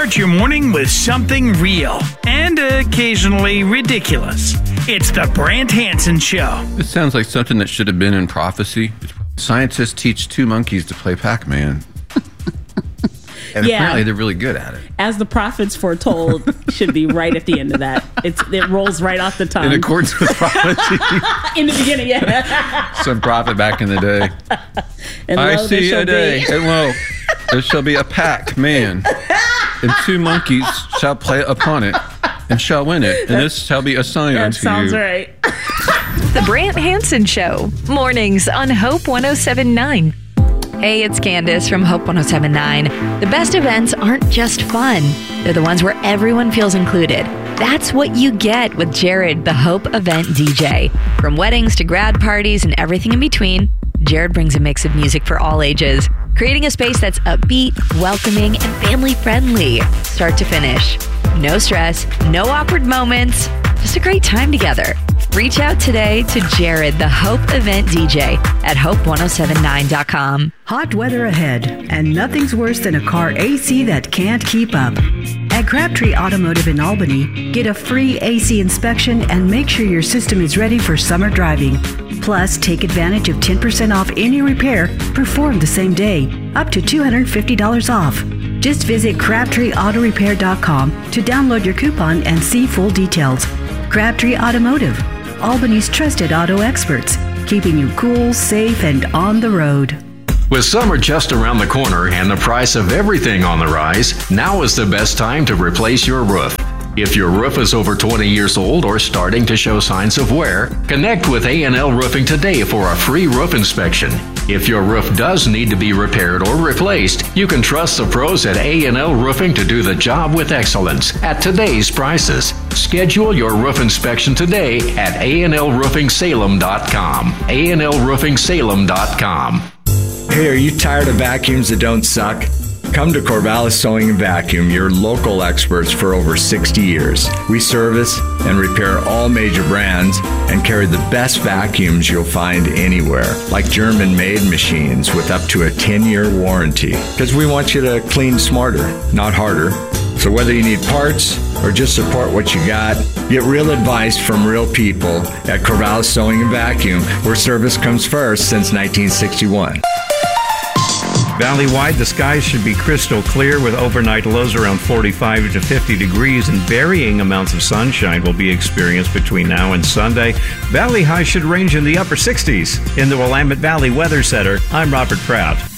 Start your morning with something real and occasionally ridiculous. It's the Brant Hansen Show. This sounds like something that should have been in prophecy. Scientists teach 2 monkeys to play Pac-Man. And apparently they're really good at it. As the prophets foretold, should be right at the end of that. It rolls right off the tongue. In accordance with prophecy. In the beginning, yeah. Some prophet back in the day. And I see a day, and lo, there shall be a Pac-Man, and 2 monkeys shall play upon it, and shall win it, and this shall be a sign unto you. That sounds right. The Brant Hansen Show, mornings on Hope 107.9. Hey, it's Candace from Hope 107.9. The best events aren't just fun. They're the ones where everyone feels included. That's what you get with Jared, the Hope event DJ. From weddings to grad parties and everything in between, Jared brings a mix of music for all ages, creating a space that's upbeat, welcoming, and family-friendly, start to finish. No stress, no awkward moments, just a great time together. Reach out today to Jared, the Hope event DJ at hope1079.com. Hot weather ahead, and nothing's worse than a car AC that can't keep up. At Crabtree Automotive in Albany, get a free AC inspection and make sure your system is ready for summer driving. Plus, take advantage of 10% off any repair performed the same day, up to $250 off. Just visit CrabtreeAutorepair.com to download your coupon and see full details. Crabtree Automotive, Albany's trusted auto experts, keeping you cool, safe, and on the road. With summer just around the corner and the price of everything on the rise, now is the best time to replace your roof. If your roof is over 20 years old or starting to show signs of wear, connect with A&L Roofing today for a free roof inspection. If your roof does need to be repaired or replaced, you can trust the pros at A&L Roofing to do the job with excellence at today's prices. Schedule your roof inspection today at ANLRoofingSalem.com. ANLRoofingSalem.com. Hey, are you tired of vacuums that don't suck? Come to Corvallis Sewing and Vacuum, your local experts for over 60 years. We service and repair all major brands and carry the best vacuums you'll find anywhere, like German-made machines with up to a 10-year warranty. Because we want you to clean smarter, not harder. So whether you need parts or just support what you got, get real advice from real people at Corvallis Sewing and Vacuum, where service comes first since 1961. Valley-wide, the skies should be crystal clear with overnight lows around 45 to 50 degrees and varying amounts of sunshine will be experienced between now and Sunday. Valley highs should range in the upper 60s. In the Willamette Valley Weather Center, I'm Robert Pratt.